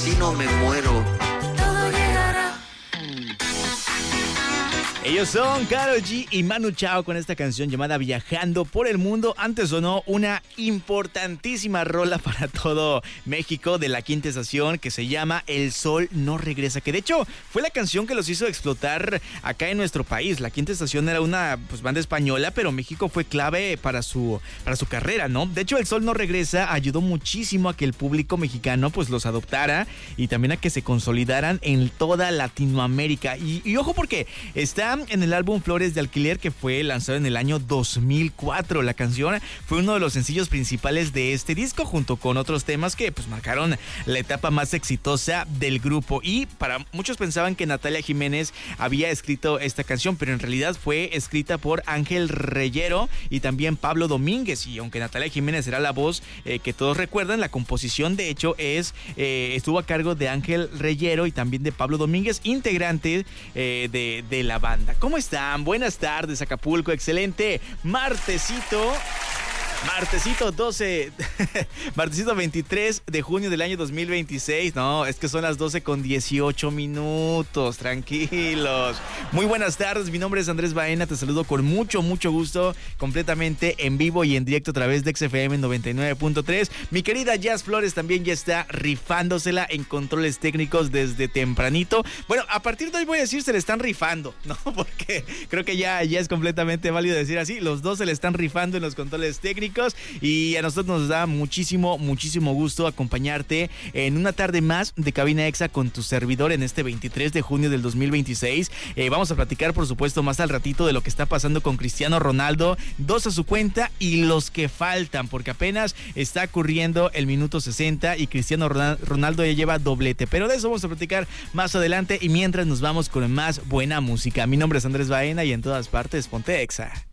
así no me muero. Todo llegará. Ellos son Karol G y Manu Chao con esta canción llamada Viajando por el Mundo. Antes sonó una importantísima rola para todo México de la Quinta Estación que se llama El Sol No Regresa, que de hecho fue la canción que los hizo explotar acá en nuestro país. La Quinta Estación era una banda española, pero México fue clave para su carrera, ¿no? De hecho, El Sol No Regresa ayudó muchísimo a que el público mexicano pues los adoptara y también a que se consolidaran en toda Latinoamérica. Y ojo porque está en el álbum Flores de Alquiler, que fue lanzado en el año 2004. La canción fue uno de los sencillos principales de este disco, junto con otros temas que pues marcaron la etapa más exitosa del grupo. Y para muchos pensaban que Natalia Jiménez había escrito esta canción, pero en realidad fue escrita por Ángel Reyero y también Pablo Domínguez. Y aunque Natalia Jiménez era la voz que todos recuerdan, la composición de hecho estuvo a cargo de Ángel Reyero y también de Pablo Domínguez, integrante de la banda. ¿Cómo están? Buenas tardes, Acapulco. Excelente martesito 23 de junio del año 2026. No, es que son las 12:18. Tranquilos. Muy buenas tardes, mi nombre es Andrés Baena. Te saludo con mucho gusto, completamente en vivo y en directo a través de XFM 99.3. Mi querida Jazz Flores también ya está rifándosela en controles técnicos desde tempranito. Bueno, a partir de hoy voy a decir se le están rifando, ¿no? Porque creo que ya es completamente válido decir así. Los dos se le están rifando en los controles técnicos. Y a nosotros nos da muchísimo gusto acompañarte en una tarde más de Cabina Exa con tu servidor en este 23 de junio del 2026. Vamos a platicar, por supuesto, más al ratito de lo que está pasando con Cristiano Ronaldo, 2 a su cuenta y los que faltan, porque apenas está ocurriendo el minuto 60 y Cristiano Ronaldo ya lleva doblete. Pero de eso vamos a platicar más adelante y mientras nos vamos con más buena música. Mi nombre es Andrés Baena y en todas partes ponte Exa.